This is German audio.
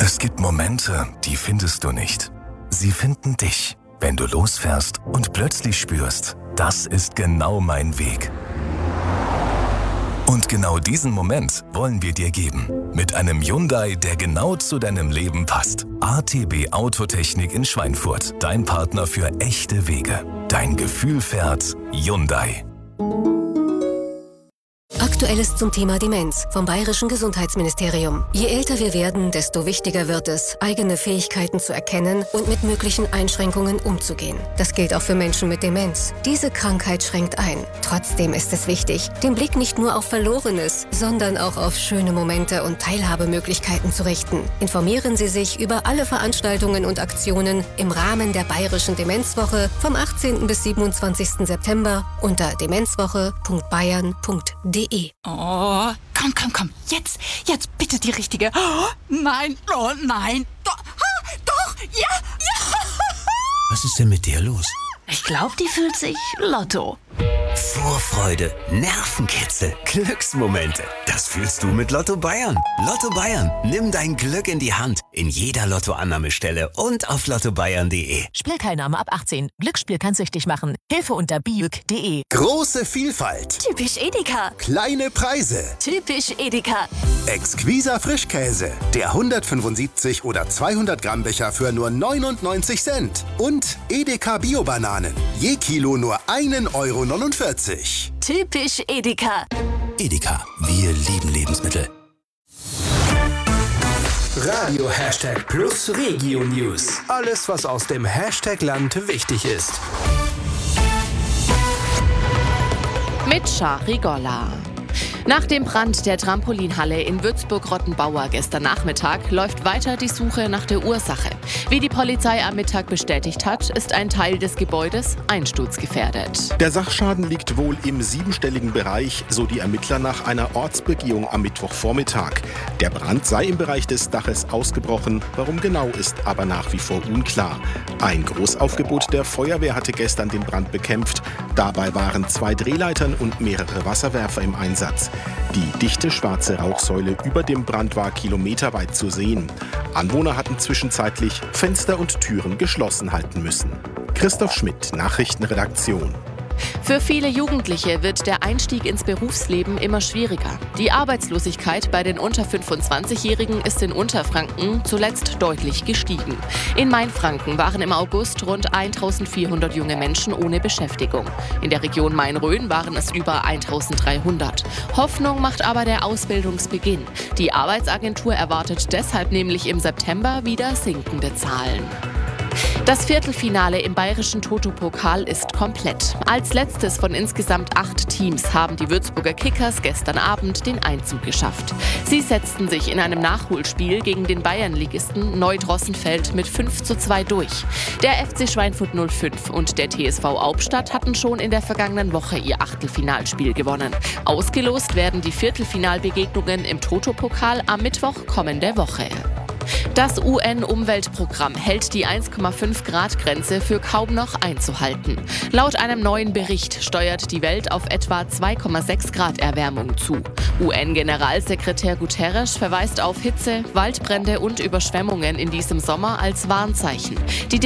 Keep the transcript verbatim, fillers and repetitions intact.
Es gibt Momente, die findest du nicht. Sie finden dich, wenn du losfährst und plötzlich spürst, das ist genau mein Weg. Und genau diesen Moment wollen wir dir geben. Mit einem Hyundai, der genau zu deinem Leben passt. A T B Autotechnik in Schweinfurt. Dein Partner für echte Wege. Dein Gefühl fährt Hyundai. Aktuelles zum Thema Demenz vom Bayerischen Gesundheitsministerium. Je älter wir werden, desto wichtiger wird es, eigene Fähigkeiten zu erkennen und mit möglichen Einschränkungen umzugehen. Das gilt auch für Menschen mit Demenz. Diese Krankheit schränkt ein. Trotzdem ist es wichtig, den Blick nicht nur auf Verlorenes, sondern auch auf schöne Momente und Teilhabemöglichkeiten zu richten. Informieren Sie sich über alle Veranstaltungen und Aktionen im Rahmen der Bayerischen Demenzwoche vom achtzehnten bis siebenundzwanzigsten September unter demenzwoche punkt bayern punkt de. Oh, komm, komm, komm. Jetzt, jetzt bitte die richtige. Oh, nein, oh nein. Doch, ah, doch, ja, ja. Was ist denn mit der los? Ich glaube, die fühlt sich Lotto. Vorfreude, Nervenkitzel, Glücksmomente. Das fühlst du mit Lotto Bayern. Lotto Bayern, nimm dein Glück in die Hand. In jeder Lottoannahmestelle und auf lotto bayern punkt de. Spielteilnahme ab achtzehn. Glücksspiel kann süchtig machen. Hilfe unter biüg punkt de. Große Vielfalt. Typisch Edeka. Kleine Preise. Typisch Edeka. Exquiser Frischkäse. Der hundertfünfundsiebzig oder zweihundert Gramm Becher für nur neunundneunzig Cent. Und Edeka Bio-Bananen. Je Kilo nur einen Euro neunundvierzig. Typisch Edeka. Edeka, wir lieben Lebensmittel. Radio Hashtag Plus Regio News. Alles, was aus dem Hashtag-Land wichtig ist. Mit Shari Golla. Nach dem Brand der Trampolinhalle in Würzburg-Rottenbauer gestern Nachmittag läuft weiter die Suche nach der Ursache. Wie die Polizei am Mittag bestätigt hat, ist ein Teil des Gebäudes einsturzgefährdet. Der Sachschaden liegt wohl im siebenstelligen Bereich, so die Ermittler nach einer Ortsbegehung am Mittwochvormittag. Der Brand sei im Bereich des Daches ausgebrochen, warum genau ist aber nach wie vor unklar. Ein Großaufgebot der Feuerwehr hatte gestern den Brand bekämpft. Dabei waren zwei Drehleitern und mehrere Wasserwerfer im Einsatz. Die dichte schwarze Rauchsäule über dem Brand war kilometerweit zu sehen. Anwohner hatten zwischenzeitlich Fenster und Türen geschlossen halten müssen. Christoph Schmidt, Nachrichtenredaktion. Für viele Jugendliche wird der Einstieg ins Berufsleben immer schwieriger. Die Arbeitslosigkeit bei den unter fünfundzwanzigjährigen ist in Unterfranken zuletzt deutlich gestiegen. In Mainfranken waren im August rund eintausendvierhundert junge Menschen ohne Beschäftigung. In der Region Main-Rhön waren es über eintausenddreihundert. Hoffnung macht aber der Ausbildungsbeginn. Die Arbeitsagentur erwartet deshalb nämlich im September wieder sinkende Zahlen. Das Viertelfinale im bayerischen Toto-Pokal ist komplett. Als letztes von insgesamt acht Teams haben die Würzburger Kickers gestern Abend den Einzug geschafft. Sie setzten sich in einem Nachholspiel gegen den Bayernligisten Neudrossenfeld mit fünf zu zwei durch. Der F C Schweinfurt null fünf und der T S V Aubstadt hatten schon in der vergangenen Woche ihr Achtelfinalspiel gewonnen. Ausgelost werden die Viertelfinalbegegnungen im Toto-Pokal am Mittwoch kommende Woche. Das U N-Umweltprogramm hält die eins Komma fünf Grad Grenze für kaum noch einzuhalten. Laut einem neuen Bericht steuert die Welt auf etwa zwei Komma sechs Grad Erwärmung zu. U N-Generalsekretär Guterres verweist auf Hitze, Waldbrände und Überschwemmungen in diesem Sommer als Warnzeichen. Die